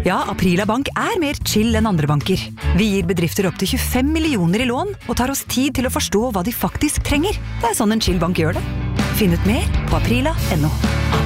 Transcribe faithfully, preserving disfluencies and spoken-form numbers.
Ja, Aprila Bank er mer chill enn andre banker. Vi gir bedrifter opp til tjuefem millioner i lån og tar oss tid til å forstå hva de faktisk trenger. Det er sånn en chill bank gjør det. Finn ut mer på aprila punktum no.